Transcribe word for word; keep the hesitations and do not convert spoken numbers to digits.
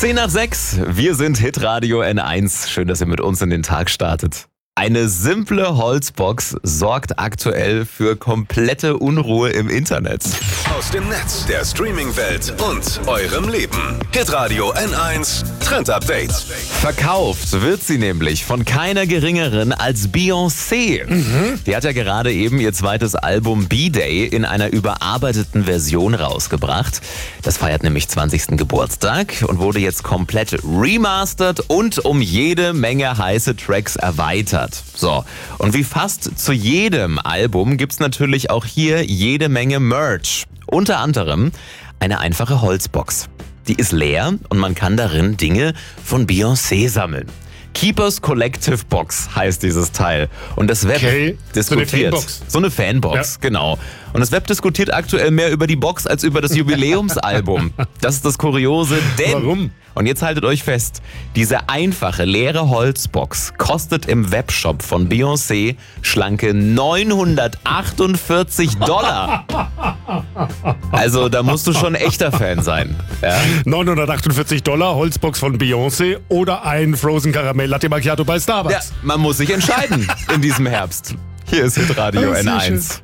zehn nach sechs, wir sind Hitradio N eins. Schön, dass ihr mit uns in den Tag startet. Eine simple Holzbox sorgt aktuell für komplette Unruhe im Internet. Aus dem Netz, der Streaming-Welt und eurem Leben. Hitradio N eins Trend Update. Verkauft wird sie nämlich von keiner geringeren als Beyoncé. Mhm. Die hat ja gerade eben ihr zweites Album B-Day in einer überarbeiteten Version rausgebracht. Das feiert nämlich zwanzigsten Geburtstag und wurde jetzt komplett remastert und um jede Menge heiße Tracks erweitert. So, und wie fast zu jedem Album gibt's natürlich auch hier jede Menge Merch. Unter anderem eine einfache Holzbox. Die ist leer und man kann darin Dinge von Beyoncé sammeln. Keepers Collective Box heißt dieses Teil. Und das Web okay. diskutiert. So eine Fanbox. So eine Fanbox, ja. Genau. Und das Web diskutiert aktuell mehr über die Box als über das Jubiläumsalbum. Das ist das Kuriose, denn... Warum? Und jetzt haltet euch fest, diese einfache, leere Holzbox kostet im Webshop von Beyoncé schlanke neunhundertachtundvierzig Dollar. Also da musst du schon ein echter Fan sein. Ja? neunhundertachtundvierzig Dollar, Holzbox von Beyoncé oder ein Frozen Karamell Latte Macchiato bei Starbucks. Ja, man muss sich entscheiden in diesem Herbst. Hier ist Hitradio N eins.